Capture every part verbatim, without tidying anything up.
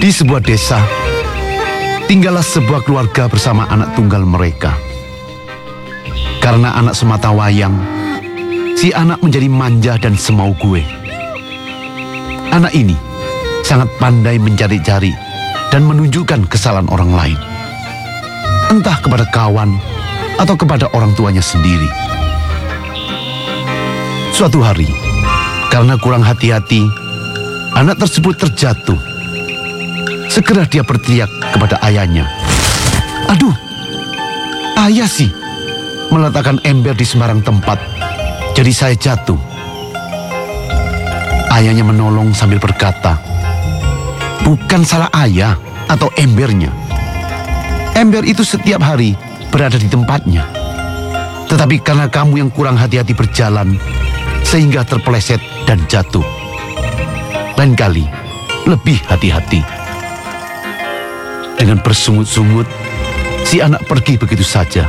Di sebuah desa, tinggallah sebuah keluarga bersama anak tunggal mereka. Karena anak semata wayang, si anak menjadi manja dan semau gue. Anak ini sangat pandai mencari-cari dan menunjukkan kesalahan orang lain. Entah kepada kawan atau kepada orang tuanya sendiri. Suatu hari, karena kurang hati-hati, anak tersebut terjatuh. Segera dia berteriak kepada ayahnya. Aduh, ayah sih meletakkan ember di sembarang tempat, jadi saya jatuh. Ayahnya menolong sambil berkata, bukan salah ayah atau embernya. Ember itu setiap hari berada di tempatnya. Tetapi karena kamu yang kurang hati-hati berjalan, sehingga terpeleset dan jatuh. Lain kali, lebih hati-hati. Dengan bersungut-sungut, si anak pergi begitu saja.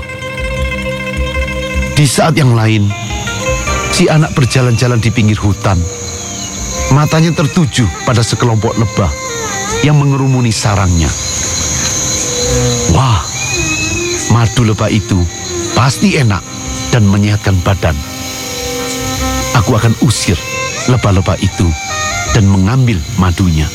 Di saat yang lain, si anak berjalan-jalan di pinggir hutan. Matanya tertuju pada sekelompok lebah yang mengerumuni sarangnya. Wah, madu lebah itu pasti enak dan menyehatkan badan. Aku akan usir lebah-lebah itu dan mengambil madunya.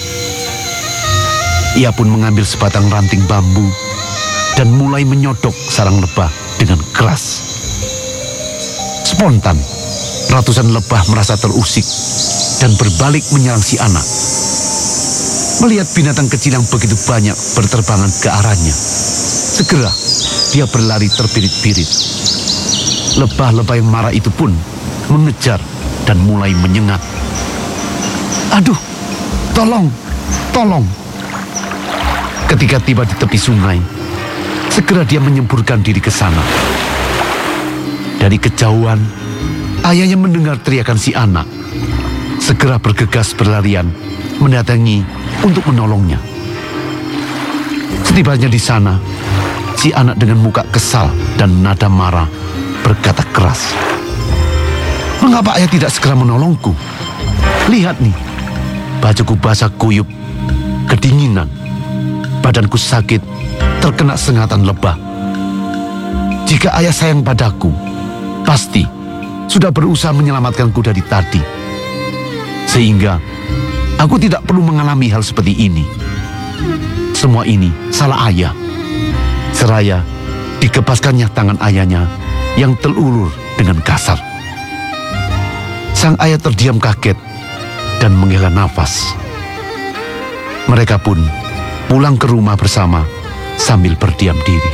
Ia pun mengambil sebatang ranting bambu dan mulai menyodok sarang lebah dengan keras. Spontan, ratusan lebah merasa terusik dan berbalik menyerang si anak. Melihat binatang kecil yang begitu banyak berterbangan ke arahnya, segera dia berlari terbirit-birit. Lebah-lebah yang marah itu pun mengejar dan mulai menyengat. Aduh, tolong, tolong. Ketika tiba di tepi sungai, segera dia menyemburkan diri ke sana. Dari kejauhan, ayahnya mendengar teriakan si anak. Segera bergegas berlarian mendatangi untuk menolongnya. Setibanya di sana, si anak dengan muka kesal dan nada marah berkata keras, mengapa ayah tidak segera menolongku? Lihat nih, bajuku basah kuyup, kedinginan. Badanku sakit, terkena sengatan lebah. Jika ayah sayang padaku, pasti sudah berusaha menyelamatkanku dari tadi. Sehingga aku tidak perlu mengalami hal seperti ini. Semua ini salah ayah. Seraya dikepaskannya tangan ayahnya yang terulur dengan kasar. Sang ayah terdiam kaget dan menghela nafas. Mereka pun pulang ke rumah bersama sambil berdiam diri.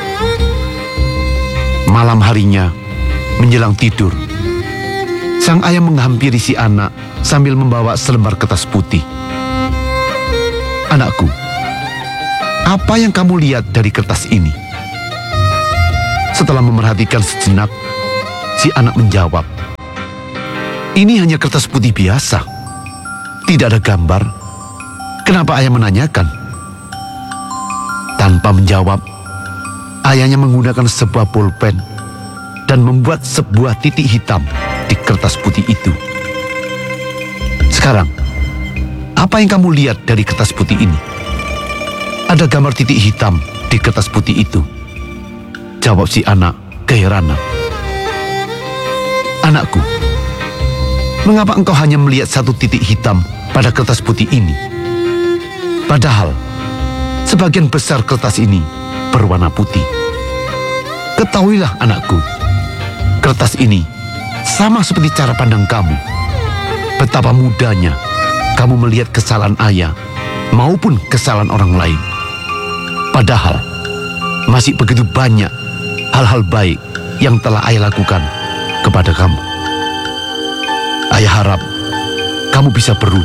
Malam harinya, menjelang tidur, sang ayah menghampiri si anak sambil membawa selembar kertas putih. Anakku, apa yang kamu lihat dari kertas ini? Setelah memerhatikan sejenak, si anak menjawab, ini hanya kertas putih biasa. Tidak ada gambar. Kenapa ayah menanyakan? Tanpa menjawab, ayahnya menggunakan sebuah pulpen dan membuat sebuah titik hitam di kertas putih itu. Sekarang, apa yang kamu lihat dari kertas putih ini? Ada gambar titik hitam di kertas putih itu. Jawab si anak keheranan. Anakku, mengapa engkau hanya melihat satu titik hitam pada kertas putih ini? Padahal, sebagian besar kertas ini berwarna putih. Ketahuilah anakku, kertas ini sama seperti cara pandang kamu. Betapa mudahnya kamu melihat kesalahan ayah maupun kesalahan orang lain. Padahal masih begitu banyak hal-hal baik yang telah ayah lakukan kepada kamu. Ayah harap kamu bisa berubah.